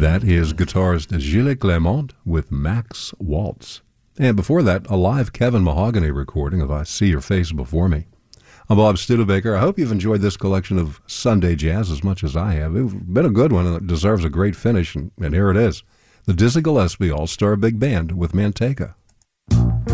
That is guitarist Gilles Clement with Max Waltz. And before that, a live Kevin Mahogany recording of I See Your Face Before Me. I'm Bob Studebaker. I hope you've enjoyed this collection of Sunday jazz as much as I have. It's been a good one, and it deserves a great finish, and here it is. The Dizzy Gillespie All-Star Big Band with Manteca.